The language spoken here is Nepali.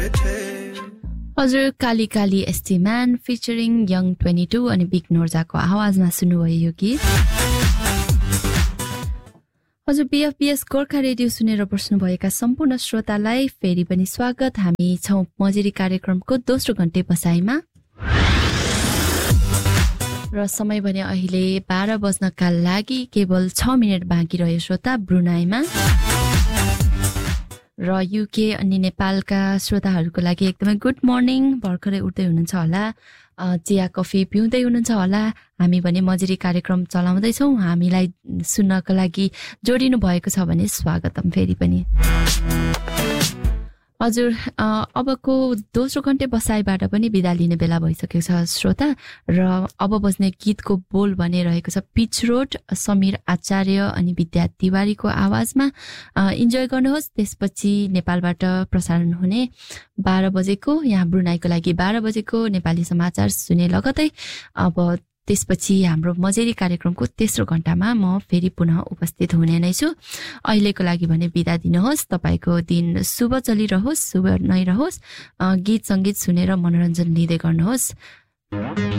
हजुर Kali Kali ST man featuring young 22 अनि बिग नोर्जाको आवाजमा सुन्नुभयो यो गीत। हजुर बिएफबिएस गोर्खा रेडियो सुनेर बस्नुभएका सम्पूर्ण श्रोतालाई फेरि पनि स्वागत। हामी छौँ मजेरी कार्यक्रमको दोस्रो घण्टे बसाइमा र समय भने अहिले 12 बज्नका लागि केवल 6 मिनट बाँकी रह्यो श्रोता ब्रुनाईमा। र युके अनि नेपालका श्रोताहरूको लागि एकदमै गुड मर्निङ। भर्खरै उठ्दै हुनुहुन्छ होला, चिया कफी पिउँदै हुनुहुन्छ होला। हामी भने मजेरी कार्यक्रम चलाउँदैछौँ। हामीलाई सुन्नको लागि जोडिनु भएको छ भने स्वागतम फेरि पनि। हजुर अबको दोस्रो घण्टे बसाइबाट पनि बिदा लिने बेला भइसकेको छ श्रोता। र अब बज्ने गीतको बोल भने रहेको छ पिच रोड, समीर आचार्य अनि विद्या तिवारीको आवाजमा। इन्जोय गर्नुहोस्। त्यसपछि नेपालबाट प्रसारण हुने 12 बजेको, यहाँ ब्रुनाईको लागि 12 बजेको नेपाली समाचार सुने लगतै अब त्यसपछि हाम्रो मजेरी कार्यक्रमको तेस्रो घण्टामा म फेरि पुनः उपस्थित हुने नै छु। अहिलेको लागि भने बिदा दिनुहोस्। तपाईको दिन शुभ चलिरहोस्, शुभ नै रहोस्। गीत सङ्गीत सुनेर मनोरञ्जन लिँदै गर्नुहोस्।